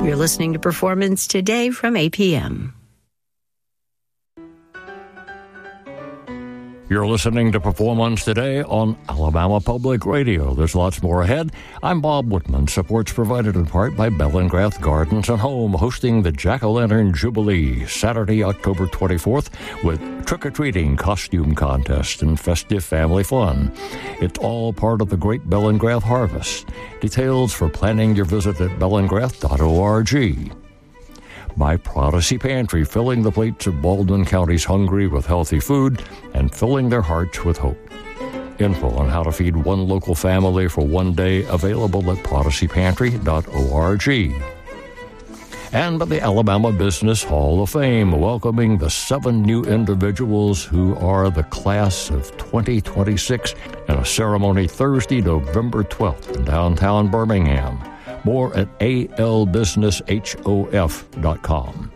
You're listening to Performance Today from APM. You're listening to Performance Today on Alabama Public Radio. There's lots more ahead. I'm Bob Whitman. Support's provided in part by Bellingrath Gardens and Home, hosting the Jack-O-Lantern Jubilee, Saturday, October 24th, with trick-or-treating, costume contest, and festive family fun. It's all part of the Great Bellingrath Harvest. Details for planning your visit at bellingrath.org. By Prodigy Pantry, filling the plates of Baldwin County's hungry with healthy food and filling their hearts with hope. Info on how to feed one local family for one day available at prodigypantry.org. And by the Alabama Business Hall of Fame, welcoming the 7 new individuals who are the class of 2026 in a ceremony Thursday, November 12th in downtown Birmingham. More at albusinesshof.com.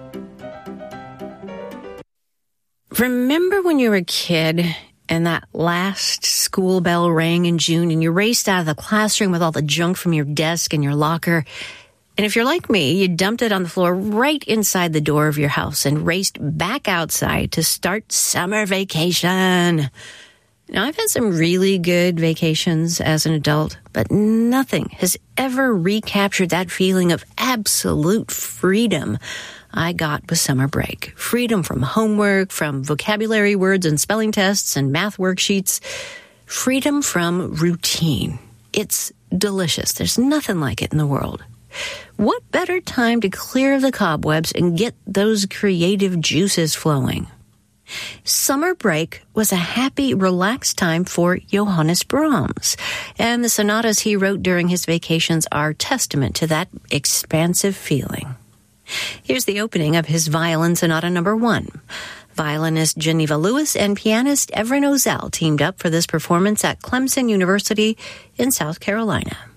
Remember when you were a kid and that last school bell rang in June and you raced out of the classroom with all the junk from your desk and your locker? And if you're like me, you dumped it on the floor right inside the door of your house and raced back outside to start summer vacation. Now, I've had some really good vacations as an adult, but nothing has ever recaptured that feeling of absolute freedom I got with summer break. Freedom from homework, from vocabulary words and spelling tests and math worksheets. Freedom from routine. It's delicious. There's nothing like it in the world. What better time to clear the cobwebs and get those creative juices flowing? Summer break was a happy, relaxed time for Johannes Brahms, and the sonatas he wrote during his vacations are testament to that expansive feeling. Here's the opening of his Violin Sonata No. 1. Violinist Geneva Lewis and pianist Evren Ozell teamed up for this performance at Clemson University in South Carolina.